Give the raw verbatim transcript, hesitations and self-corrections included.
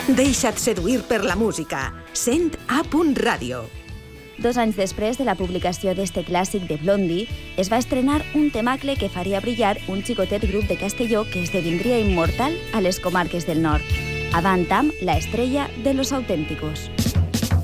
Deixa't seduir per la música. Sent A Ràdio. Dos anys després de la publicació d'este clàssic de Blondie, es va estrenar un temacle que faria brillar un xicotet grup de Castelló que esdevindria immortal a les comarques del nord. Avant amb la estrella de Los Auténticos.